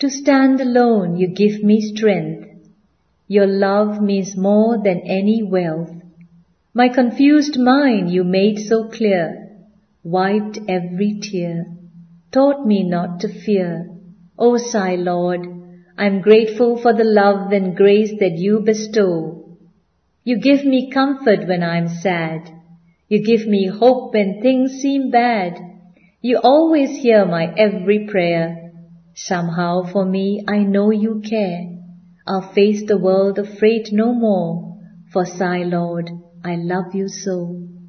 To stand alone you give me strength. Your love means more than any wealth. My confused mind you made so clear, wiped every tear, taught me not to fear. O Sai Lord, I am grateful for the love and grace that you bestow. You give me comfort when I am sad. You give me hope when things seem bad. You always hear my every prayer. Somehow for me I know you care. I'll face the world afraid no more, for Sai Lord, I love you so.